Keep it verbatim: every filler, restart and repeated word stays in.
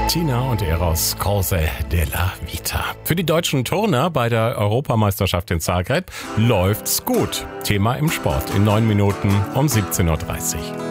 Tina und Eros, Cose della Vita. Für die deutschen Turner bei der Europameisterschaft in Zagreb läuft's gut. Thema im Sport in neun Minuten um siebzehn Uhr dreißig.